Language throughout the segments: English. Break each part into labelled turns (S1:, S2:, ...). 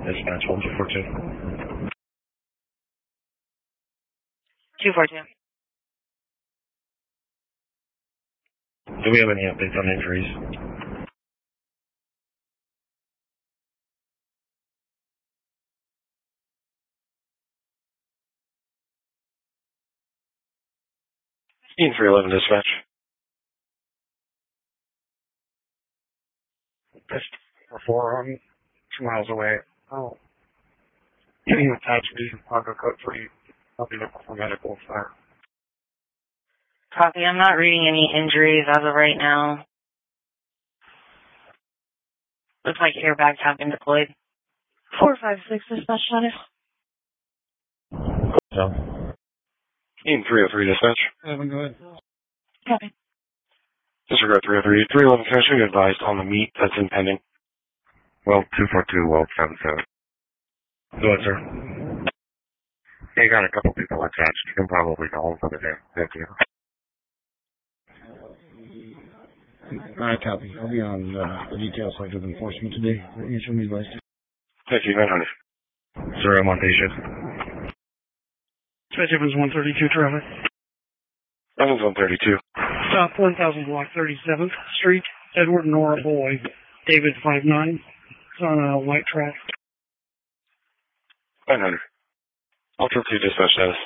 S1: Dispatch 1242.
S2: 242.
S1: Do we have any updates on injuries? Team 311 dispatch.
S3: Just for 4 on 2 miles away. Oh. Attached to Chicago Code 3. I'll be looking for medical fire.
S2: Copy. I'm not reading any injuries as of right now. Looks like airbags have been deployed. 456 dispatch status.
S1: No. Team 303 dispatch.
S3: Go ahead.
S2: Copy.
S1: Disregard 303. 311 finishing advised on the meet that's impending. Well, 242, well, 77. Go ahead, sir.
S3: They got a couple people attached. You can probably go home for the day. Thank you. Alright, copy. I'll be on the detail side of enforcement today. You should be advised.
S1: Thank you, 900. Sir, I'm on day shift.
S3: Dispatch Evans 132 traffic.
S1: Evans 132.
S3: South 1000 block 37th Street. Edward Nora Boy. David 59. It's on a white track.
S1: 900. Ultra 2 dispatch status.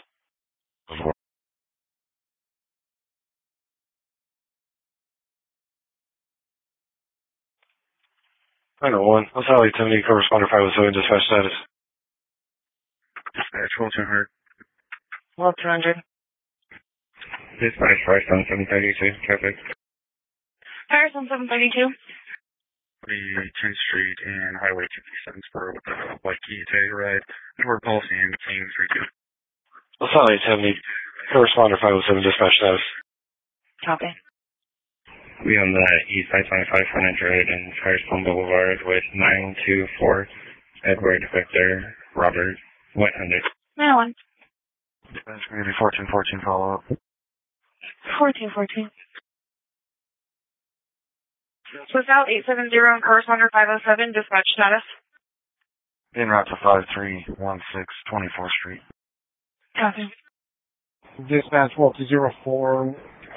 S1: 901. LaSalle 870, corresponder 507, dispatch status.
S3: Dispatch 1200.
S2: Well, 200.
S1: Dispatch Firestone 732, traffic.
S2: Firestone 732.
S3: 10th Street and Highway 57 Spur with a white key tag ride. Edward Paulson, King 32.
S1: LaSalle 870, corresponder 507, dispatch status.
S2: Copy.
S1: We on the east side 25 frontage road and Firestone Boulevard with 924 Edward Victor Robert 100.
S2: 901.
S1: Dispatch community 1414 follow up.
S2: 1414. South 870 and corresponder 507, dispatch status.
S1: En route to 5316 24th Street.
S2: Copy.
S3: Dispatch 1204.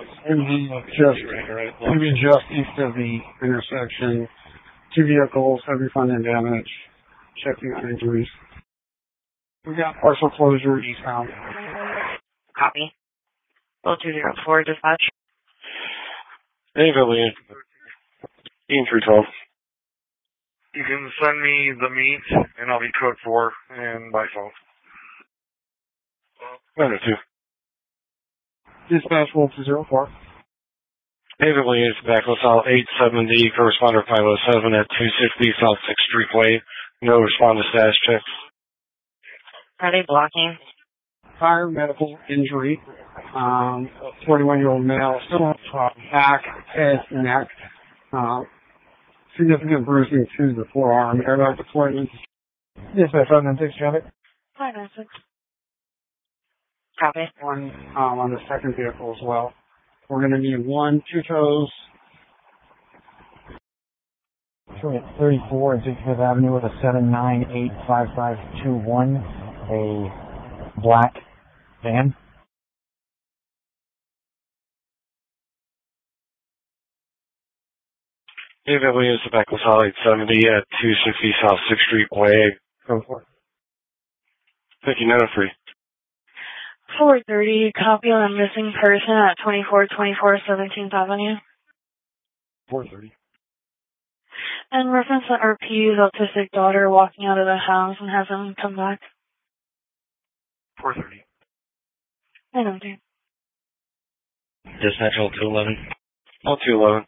S3: Just east of the intersection. 2 vehicles, heavy front-end damage. Checking on injuries. We got partial closure eastbound.
S2: Copy. 0204, dispatch.
S1: Anybody Team 312.
S3: You can send me the meet, and I'll be code 4 and by phone.
S1: 902.
S3: Dispatch 1204.
S1: Anybody is back LaSalle 870, corresponder 507 at 260 South 6th Street Way. No respond to status checks.
S2: Are they blocking?
S3: Fire, medical injury. 41-year-old male, back, head, neck. Significant bruising to the forearm. Airbag deployment. Dispatch 596 traffic.
S2: 596. Copy.
S3: One on the second vehicle as well. We're going to need 1, 2 tows.
S4: 34 and 65th Avenue with a 7985521, a black van.
S1: Anybody is back LaSalle 870 at 260 South 6th Street Way.
S3: Go for it.
S1: Thank you, 903.
S2: 430, copy on a missing person at 2424 17th Avenue.
S3: 430.
S2: And reference that RP's autistic daughter walking out of the house and hasn't come back.
S3: 430.
S2: I don't do.
S1: Dispatch 211. 211.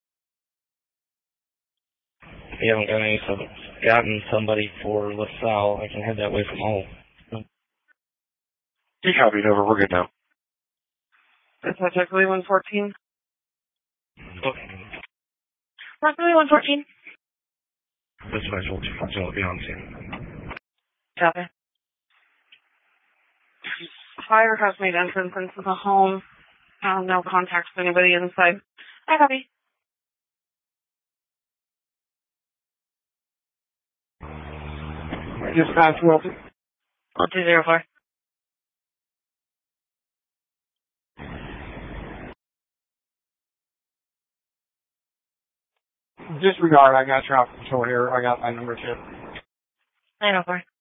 S5: We haven't gotten somebody for LaSalle. I can head that way from home.
S1: You copied over. We're good now.
S2: Dispatch Berkeley 114.
S1: Okay.
S2: Berkeley 114.
S1: Dispatch 214 will be on scene.
S2: Copy. Fire has made entrance into the home. No contact with anybody inside. I copy.
S3: Dispatch Wilton.
S2: 1204.
S3: Disregard, I got traffic control here. I got my number too.
S2: 904.